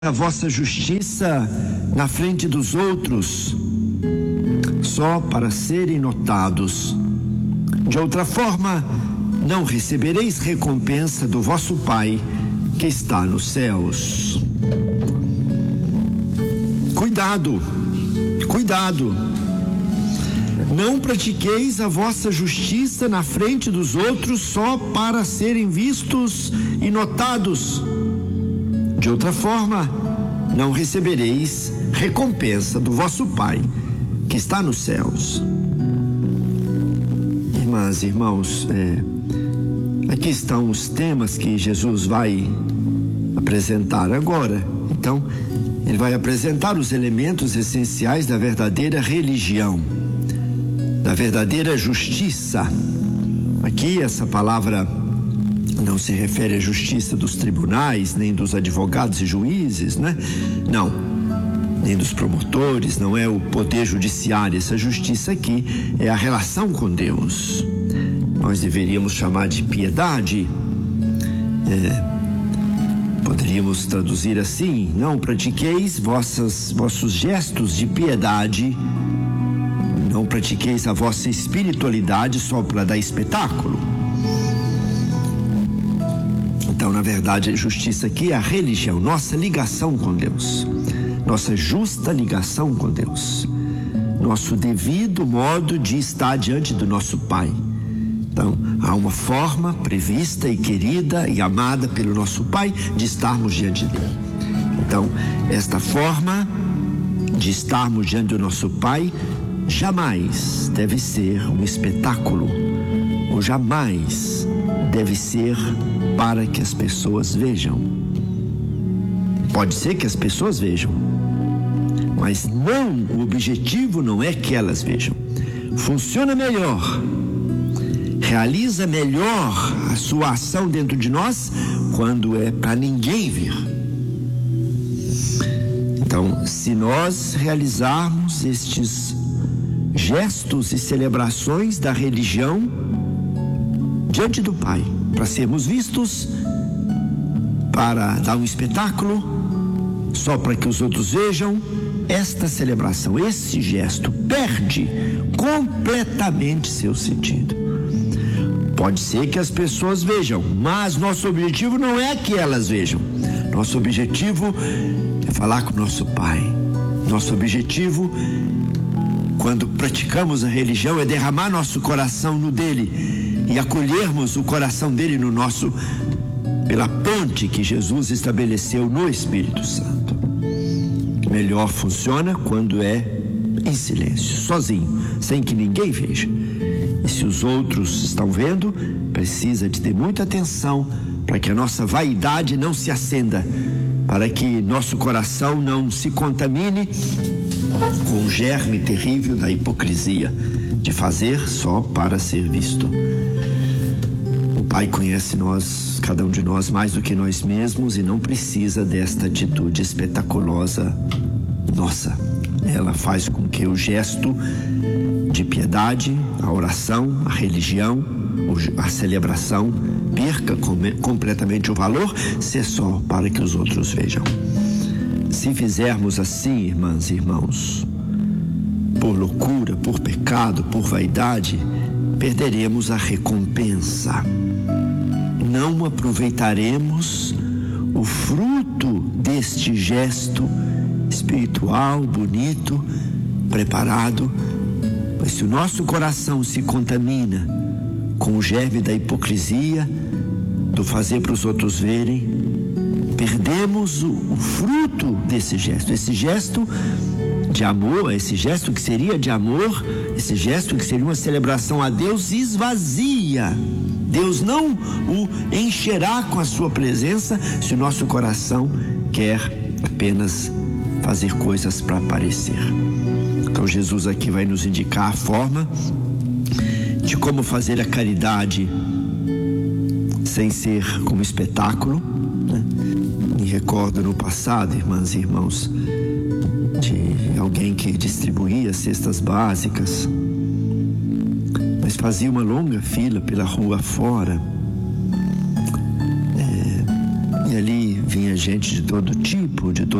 a vossa justiça na frente dos outros, só para serem notados. De outra forma, não recebereis recompensa do vosso Pai que está nos céus. Cuidado, cuidado. Não pratiqueis a vossa justiça na frente dos outros só para serem vistos e notados. De outra forma, não recebereis recompensa do vosso Pai que está nos céus. Irmãs e irmãos, aqui estão os temas que Jesus vai apresentar agora. Então, ele vai apresentar os elementos essenciais da verdadeira religião, da verdadeira justiça. Aqui essa palavra não se refere à justiça dos tribunais, nem dos advogados e juízes, né? Não, nem dos promotores, não é o poder judiciário. Essa justiça aqui é a relação com Deus. Nós deveríamos chamar de piedade. Poderíamos traduzir assim: não pratiqueis vossos gestos de piedade, não pratiqueis a vossa espiritualidade só para dar espetáculo. Então, na verdade, a justiça aqui é a religião, nossa ligação com Deus, nossa justa ligação com Deus, nosso devido modo de estar diante do nosso Pai. Então, há uma forma prevista e querida e amada pelo nosso Pai de estarmos diante dele. Então, esta forma de estarmos diante do nosso Pai jamais deve ser um espetáculo, ou jamais deve ser para que as pessoas vejam. Pode ser que as pessoas vejam, mas não, o objetivo não é que elas vejam. Funciona melhor, realiza melhor a sua ação dentro de nós quando é para ninguém ver. Então, se nós realizarmos estes gestos e celebrações da religião diante do Pai, para sermos vistos, para dar um espetáculo, só para que os outros vejam, esta celebração, esse gesto perde completamente seu sentido. Pode ser que as pessoas vejam, mas nosso objetivo não é que elas vejam. Nosso objetivo é falar com nosso Pai. Nosso objetivo, quando praticamos a religião, é derramar nosso coração no dele e acolhermos o coração dele no nosso, pela ponte que Jesus estabeleceu no Espírito Santo. Melhor funciona quando é em silêncio, sozinho, sem que ninguém veja. E se os outros estão vendo, precisa de ter muita atenção para que a nossa vaidade não se acenda, para que nosso coração não se contamine com o germe terrível da hipocrisia, de fazer só para ser visto. O Pai conhece nós, cada um de nós, mais do que nós mesmos, e não precisa desta atitude espetaculosa nossa. Ela faz com que o gesto de piedade, a oração, a religião, a celebração perca completamente o valor, se é só para que os outros vejam. Se fizermos assim, irmãs e irmãos, por loucura, por pecado, por vaidade, perderemos a recompensa. Não aproveitaremos o fruto deste gesto espiritual, bonito, preparado. Mas se o nosso coração se contamina com o germe da hipocrisia, do fazer para os outros verem, perdemos o fruto desse gesto. Esse gesto de amor, esse gesto que seria de amor, esse gesto que seria uma celebração a Deus, esvazia. Deus não o encherá com a sua presença se o nosso coração quer apenas fazer coisas para aparecer. Então Jesus aqui vai nos indicar a forma de como fazer a caridade sem ser como espetáculo, né? Me recordo no passado, irmãs e irmãos, de alguém que distribuía cestas básicas, mas fazia uma longa fila pela rua fora, e ali vinha gente de todo tipo, tempo, de